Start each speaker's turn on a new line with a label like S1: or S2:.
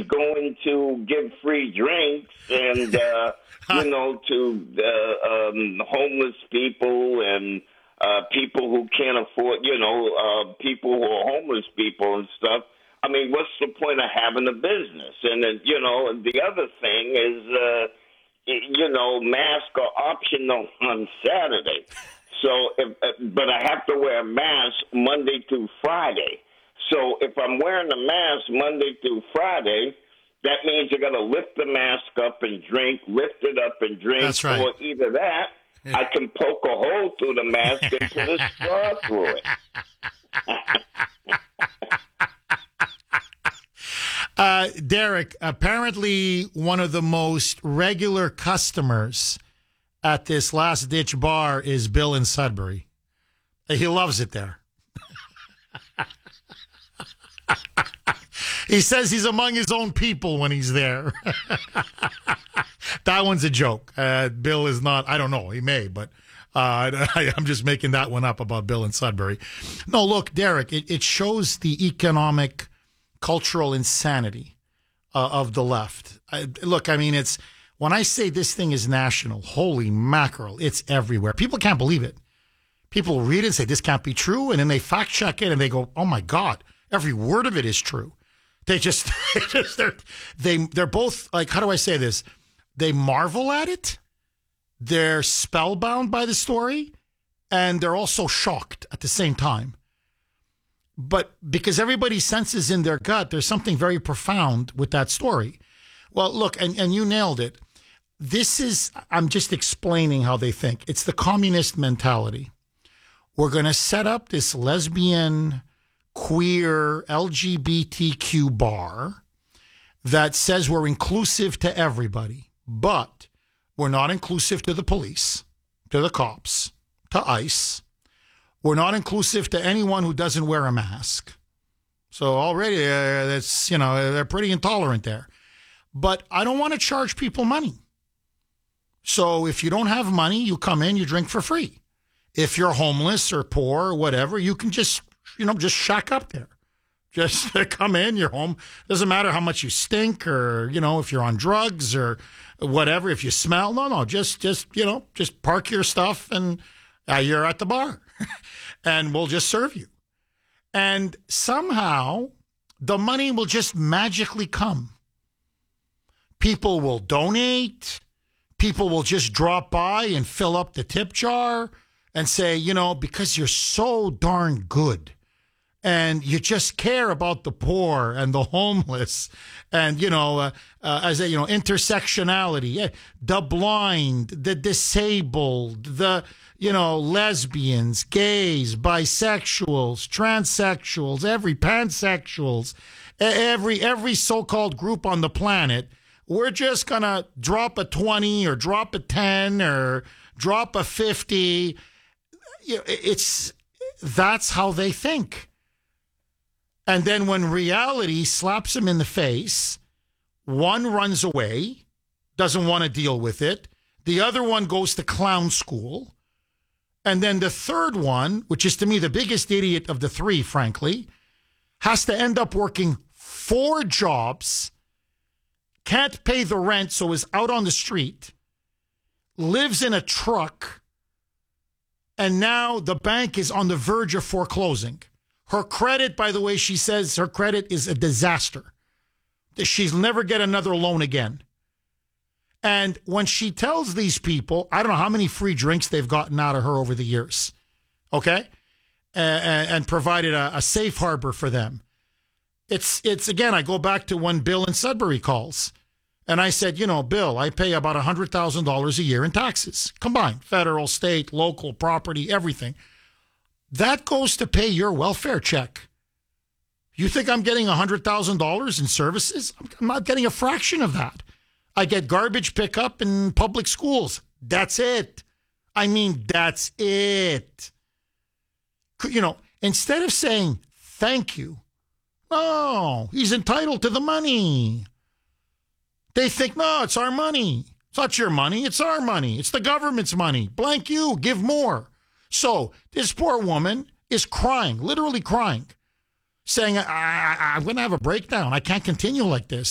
S1: going to give free drinks and, to homeless people and people who can't afford, people who are homeless people and stuff. I mean, what's the point of having a business? And then, the other thing is, masks are optional on Saturday. So, but I have to wear a mask Monday through Friday. So if I'm wearing a mask Monday through Friday, that means you're going to lift the mask up and drink, lift it up and drink.
S2: That's right.
S1: Or either that, I can poke a hole through the mask and put a straw through
S2: it. Derek, apparently one of the most regular customers at this last-ditch bar is Bill in Sudbury. He loves it there. He says he's among his own people when he's there. That one's a joke. Bill is not, I don't know, he may, but I'm just making that one up about Bill in Sudbury. No, look, Derek, it shows the economic, cultural insanity of the left. It's, when I say this thing is national, holy mackerel, it's everywhere. People can't believe it. People read it and say, this can't be true, and then they fact check it and they go, oh my God, every word of it is true. They're both, like, how do I say this? They marvel at it. They're spellbound by the story, and they're also shocked at the same time. But because everybody senses in their gut, there's something very profound with that story. Well, look, and you nailed it. I'm just explaining how they think. It's the communist mentality. We're going to set up this lesbian, queer, LGBTQ bar that says we're inclusive to everybody, but we're not inclusive to the police, to the cops, to ICE. We're not inclusive to anyone who doesn't wear a mask. So already, they're pretty intolerant there. But I don't want to charge people money. So if you don't have money, you come in, you drink for free. If you're homeless or poor or whatever, you can just shack up there. Just come in, you're home. Doesn't matter how much you stink or, if you're on drugs or whatever, if you smell. No, just park your stuff and you're at the bar and we'll just serve you. And somehow the money will just magically come. People will donate. People will just drop by and fill up the tip jar and say, because you're so darn good and you just care about the poor and the homeless and, intersectionality, the blind, the disabled, the, lesbians, gays, bisexuals, transsexuals, pansexuals, every so-called group on the planet. We're just going to drop a 20 or drop a 10 or drop a 50. That's how they think. And then when reality slaps them in the face, one runs away, doesn't want to deal with it. The other one goes to clown school. And then the third one, which is to me the biggest idiot of the three, frankly, has to end up working 4 jobs, can't pay the rent, so is out on the street, lives in a truck, and now the bank is on the verge of foreclosing. Her credit, by the way, she says her credit is a disaster. She'll never get another loan again. And when she tells these people, I don't know how many free drinks they've gotten out of her over the years, okay? And provided a safe harbor for them. It's again, I go back to when Bill in Sudbury calls. And I said, Bill, I pay about $100,000 a year in taxes, combined, federal, state, local, property, everything. That goes to pay your welfare check. You think I'm getting $100,000 in services? I'm not getting a fraction of that. I get garbage pickup in public schools. That's it. That's it. Instead of saying thank you, no, he's entitled to the money. They think, no, it's our money. It's not your money. It's our money. It's the government's money. Blank you. Give more. So this poor woman is crying, literally crying, saying, I'm going to have a breakdown. I can't continue like this.